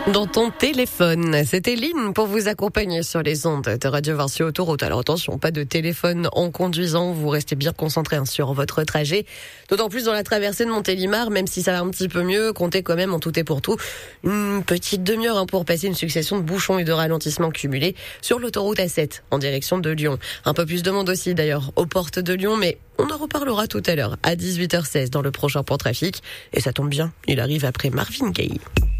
Dans ton téléphone. C'était Lynn pour vous accompagner sur les ondes de Radio Vinci Autoroute. Alors attention, pas de téléphone en conduisant, vous restez bien concentré sur votre trajet. D'autant plus dans la traversée de Montélimar, même si ça va un petit peu mieux, comptez quand même en tout et pour tout une petite demi-heure pour passer une succession de bouchons et de ralentissements cumulés sur l'autoroute A7 en direction de Lyon. Un peu plus de monde aussi d'ailleurs aux portes de Lyon, mais on en reparlera tout à l'heure à 18h16 dans le prochain point trafic. Et ça tombe bien, il arrive après Marvin Gaye.